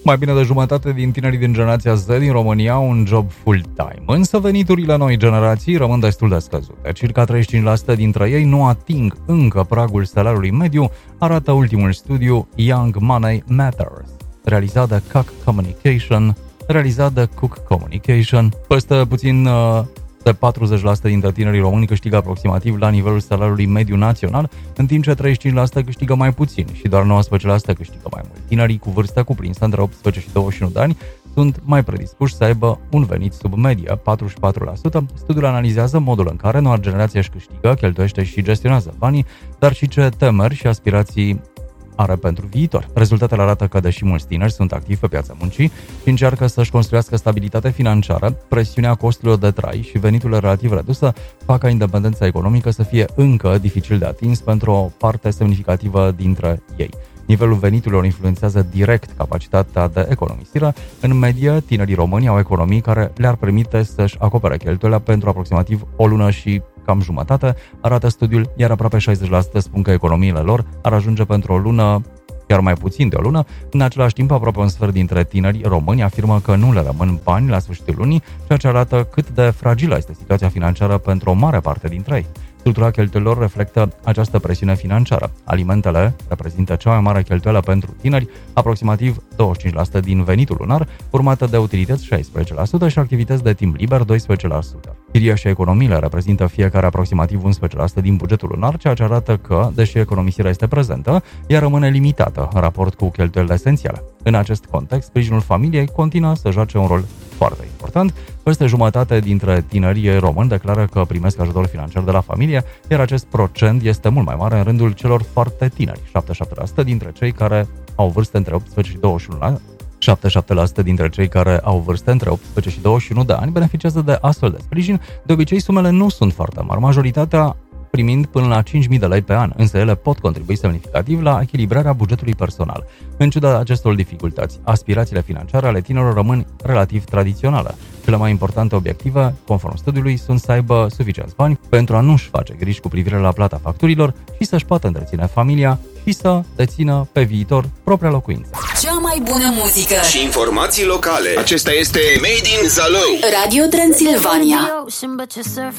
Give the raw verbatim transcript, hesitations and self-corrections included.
Mai bine de jumătate din tinerii din generația Z din România au un job full-time, însă veniturile noi generații rămân destul de scăzute. Circa treizeci și cinci la sută dintre ei nu ating încă pragul salariului mediu, arată ultimul studiu Young Money Matters, realizat de Cook Communication, realizat de Cook Communication. Peste puțin de patruzeci la sută dintre tinerii români câștigă aproximativ la nivelul salariului mediu național, în timp ce treizeci și cinci la sută câștigă mai puțin și doar nouăsprezece la sută câștigă mai mult. Tinerii cu vârstă cuprinsă între optsprezece și douăzeci și unu de ani sunt mai predispuși să aibă un venit sub medie, patruzeci și patru la sută. Studiul analizează modul în care noua generație își câștigă, cheltuiește și gestionează banii, dar și ce temeri și aspirații are pentru viitor. Rezultatele arată că, deși mulți tineri sunt activi pe piața muncii și încearcă să-și construiască stabilitate financiară, presiunea costurilor de trai și veniturile relativ reduse fac ca independența economică să fie încă dificil de atins pentru o parte semnificativă dintre ei. Nivelul veniturilor influențează direct capacitatea de economisire. În medie, tinerii români au economii care le-ar permite să-și acopere cheltuielile pentru aproximativ o lună și cam jumătate, arată studiul, iar aproape șaizeci la sută spun că economiile lor ar ajunge pentru o lună, chiar mai puțin de o lună. În același timp, aproape un sfert dintre tinerii români afirmă că nu le rămân bani la sfârșitul lunii, ceea ce arată cât de fragilă este situația financiară pentru o mare parte dintre ei. Structura cheltuielilor reflectă această presiune financiară. Alimentele reprezintă cea mai mare cheltuială pentru tineri, aproximativ douăzeci și cinci la sută din venitul lunar, urmată de utilități șaisprezece la sută și activități de timp liber doisprezece la sută. Chiria și economiile reprezintă fiecare aproximativ unsprezece la sută din bugetul lunar, ceea ce arată că, deși economisirea este prezentă, ea rămâne limitată în raport cu cheltuielile esențiale. În acest context, sprijinul familiei continuă să joace un rol foarte important. Peste jumătate dintre tinerii români declară că primesc ajutor financiar de la familie, iar acest procent este mult mai mare în rândul celor foarte tineri, șaptezeci și șapte la sută dintre cei care au vârste între optsprezece și douăzeci și unu ani. șaptezeci și șapte la sută dintre cei care au vârste între optsprezece și douăzeci și unu de ani beneficiază de astfel de sprijin. De obicei, sumele nu sunt foarte mari, majoritatea primind până la cinci mii de lei pe an, însă ele pot contribui semnificativ la echilibrarea bugetului personal. În ciuda acestor dificultăți, aspirațiile financiare ale tinerilor rămân relativ tradiționale. Cele mai importante obiective, conform studiului, sunt să aibă suficienți bani pentru a nu-și face griji cu privire la plata facturilor și să-și poată întreține familia și să dețină pe viitor propria locuință. Cea mai bună muzică și informații locale. Acesta este Made in Zalău. Radio Transilvania.